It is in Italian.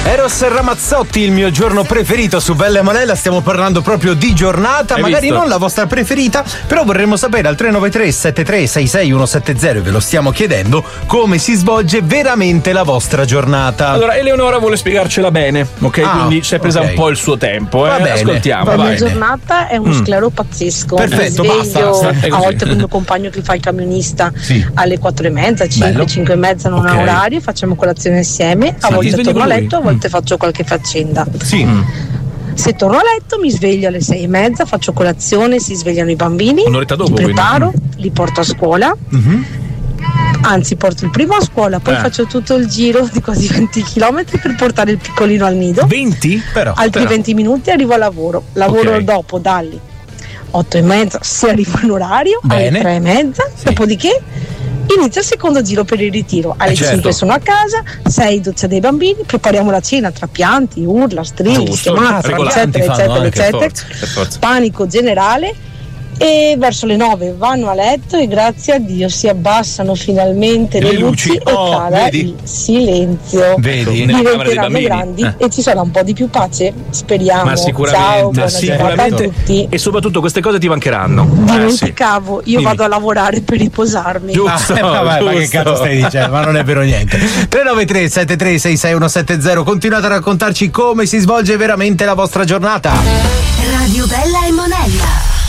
Eros Ramazzotti, il mio giorno preferito su Bella e Monella. Stiamo parlando proprio di giornata. Hai magari visto? Non la vostra preferita, però vorremmo sapere al 393 7366 170, ve lo stiamo chiedendo, come si svolge veramente la vostra giornata. Allora, Eleonora vuole spiegarcela bene, ok? Quindi si è presa un po' il suo tempo. Va bene. Ascoltiamo. La mia Vai. giornata è uno sclero pazzesco. Perfetto, Mi sveglio basta. È a così. volte con il mio compagno che fa il camionista Sì. alle 4:30, 5, Bello. 5:30 non Ok. ha orario, facciamo colazione insieme, a Sì, ti volte svegli torno a con lui? letto, a volte faccio qualche faccenda. Sì. Se torno a letto mi sveglio alle 6:30, faccio colazione, si svegliano i bambini, Un'oretta dopo, li quindi. preparo, li porto a scuola. Anzi, porto il primo a scuola, poi faccio tutto il giro di quasi 20 km per portare il piccolino al nido. 20? Però. Altri 20 minuti arrivo al lavoro. Lavoro Ok. dopo dalle 8:30 se arrivo in orario, Bene. alle 3:30, dopodiché inizia il secondo giro per il ritiro. Alle Certo. 5 sono a casa, 6 doccia dei bambini, prepariamo la cena tra pianti, urla, strilli, Giusto. chiamate, Regolare. eccetera, Fanno eccetera, anche, eccetera. Per forza. Panico generale. E verso le 9 vanno a letto e grazie a Dio si abbassano finalmente le luci e Oh, cala vedi? il silenzio. Vedi? Nella camera dei Diventeranno bambini. grandi e ci sarà un po' di più pace, speriamo. Ma sicuramente, Ciao, buona giornata a tutti. E soprattutto queste cose ti mancheranno. Dimenticavo, io Dimmi. vado a lavorare per riposarmi. Giusto. Ma che giusto. cazzo stai dicendo? Ma non è vero niente. 393 7366 170, continuate a raccontarci come si svolge veramente la vostra giornata. Radio Bella e Monella.